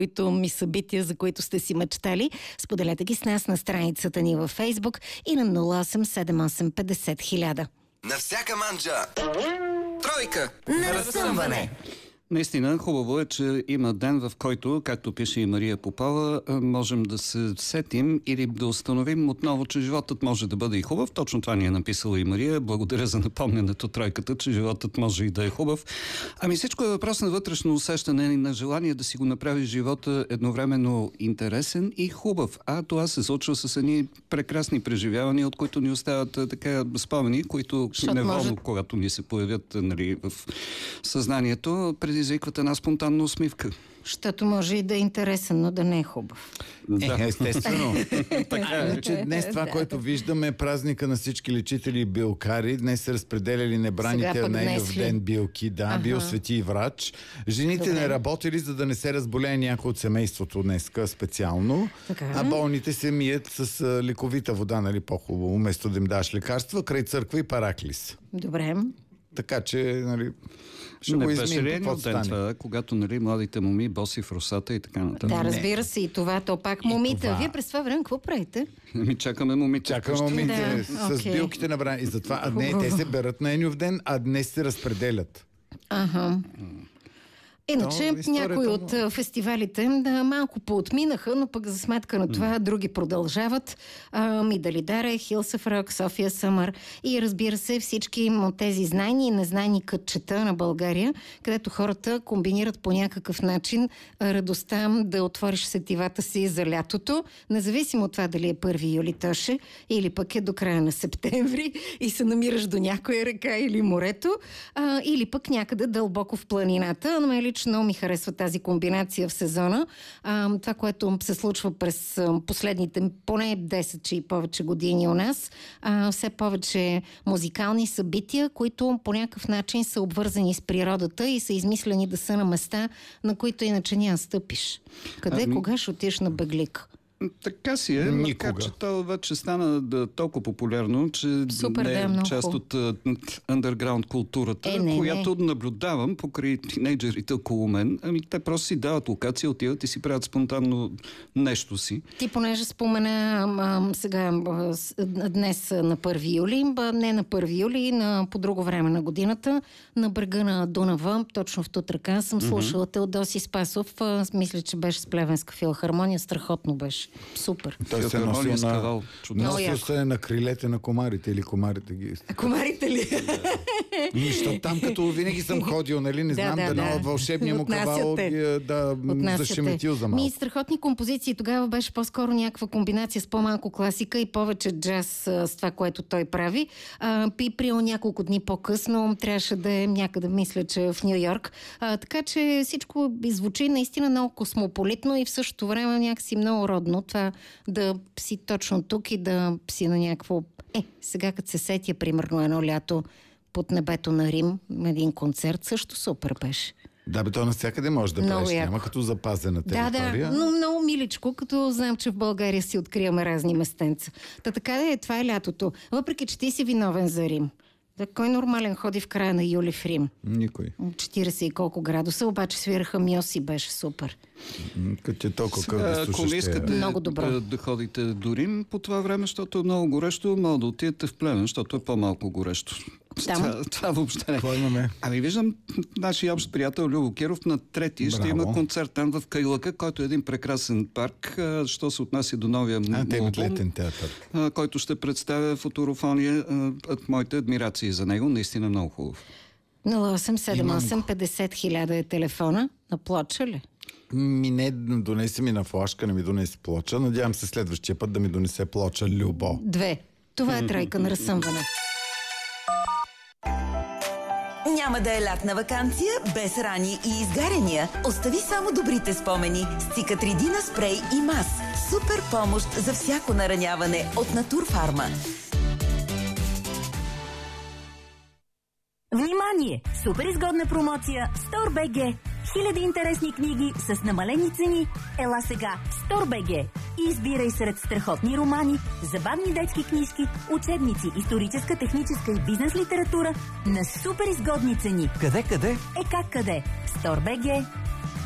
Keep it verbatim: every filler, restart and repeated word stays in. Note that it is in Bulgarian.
които ми събития, за които сте си мечтали. Споделете ги с нас на страницата ни във Фейсбук и на нула осем седем осем петдесет хиляда. На всяка манджа тройка на разсъмване. Наистина, хубаво е, че има ден, в който, както пише и Мария Попова, можем да се сетим или да установим отново, че животът може да бъде и хубав. Точно това ни е написала и Мария. Благодаря за напомнянето, тройката, че животът може и да е хубав. Ами всичко е въпрос на вътрешно усещане и на желание да си го направи живота едновременно интересен и хубав. А това се случва с едни прекрасни преживявания, от които ни остават така спомени, които Шот неволно, може... когато ни се появят, нали, в съзнанието, предизвикват една спонтанна усмивка. Щото може и да е интересен, но да не е хубав. Да. Е, естествено. Така е. Значи, днес това, което виждаме, е празника на всички лечители и билкари. Днес са разпределяли небраните на нейнов ден билки. Да, ага. Бил свети врач. Жените Добре. не работили, за да не се разболее някой от семейството днеска специално. Така. А болните се мият с лековита вода, нали, по-хубаво, вместо да им даш лекарства, край църква и параклис. Добре. Така че, нали, ще не го беше измим ли един ден това, когато, нали, младите моми боси в росата и така нататък? Да, разбира се, и това, то пак момите. Това... Вие през това време какво правите? Ми чакаме момите. Чакаме момите да, с okay. билките набрани. И затова, а не, те се берат на енюв ден, а днес се разпределят. Ага. Иначе То, някои от но... фестивалите да, малко поотминаха, но пък за сметка на това mm. други продължават. А, Мидалидаре, Хилсъф Рок, София Съмър и разбира се всички от тези знайни и незнайни кътчета на България, където хората комбинират по някакъв начин радостта да отвориш сетивата си за лятото, независимо от това дали е първи юли Тоше или пък е до края на септември и се намираш до някоя река или морето, а, или пък някъде дълбоко в планината. Но лично много ми харесва тази комбинация в сезона. А, това, което се случва през последните поне десет че и повече години у нас, а, все повече музикални събития, които по някакъв начин са обвързани с природата и са измислени да са на места, на които иначе няма стъпиш. Къде, ами... кога ще отидеш на Беглик? Така си е, макар че това вече стана да, толкова популярно, че Супер, не е да, част хубаво. от андерграунд културата, е, не, която не. наблюдавам покрай тинейджерите около мен. Ами те просто си дават локация, отиват и си правят спонтанно нещо си. Ти понеже спомена а, сега а, днес на първи юли, ба, не на първи юли, на по друго време на годината, на брега на Дунава, точно в Тутракан съм слушала mm-hmm. Теодоси Спасов, а, мисля, че беше с Плевенска филхармония, страхотно беше. Супер. Той се носил на, носил се на крилете на комарите или комарите ги... А комарите ли? Нищо там, като винаги съм ходил, нали, не да, знам да, дано да. от вълшебния му кавал да зашеметил за малко. Ми страхотни композиции. Тогава беше по-скоро някаква комбинация с по-малко класика и повече джаз с това, което той прави. А, и при няколко дни по-късно трябваше да е някъде, мисля, че в Ню Йорк. А, така че всичко звучи наистина много космополитно и в същото време някакси много родно. Това да си точно тук и да си на някакво... Е, сега като се сетя, примерно, едно лято под небето на Рим, един концерт, също супер беше. Да, бе, то навсякъде може да правиш, няма като запазена територия. Да, да, но много миличко, като знам, че в България си откриваме разни местенца. Та така да е, това е лятото. Въпреки, че ти си виновен за Рим. Да, кой нормален ходи в края на юли в Рим? Никой. четирийсет и колко градуса, обаче свираха Мьоси, беше супер. Като е толкова къв Ако не искате много добро. Да, да ходите до Рим по това време, защото е много горещо, мога да отидете в Плевен, защото е по-малко горещо. Това, това въобще не. Какво имаме? Ами виждам нашия общ приятел Любо Киров на трети Браво. Ще има концерт там в Кайлъка, който е един прекрасен парк, що се отнася до новия му албум, летен театър, който ще представя фоторофония. Моите адмирации за него, наистина много хубав. нула осем седем осем петдесет хиляда е телефона. На плоча ли? Ми не донесе ми на флашка, не ми донесе плоча. Надявам се следващия път да ми донесе плоча, Любо. Две. Това е тройка на разсъмване. Няма да е лятна ваканция без рани и изгаряния. Остави само добрите спомени с Цикатридина спрей и мас. Супер помощ за всяко нараняване от Натурфарма. Внимание! Супер изгодна промоция StoreBG. Хиляди интересни книги с намалени цени. Ела сега в StoreBG и избирай сред страхотни романи, забавни детски книжки, учебници, историческа, техническа и бизнес литература на супер изгодни цени. Къде, къде? Е как къде? StoreBG.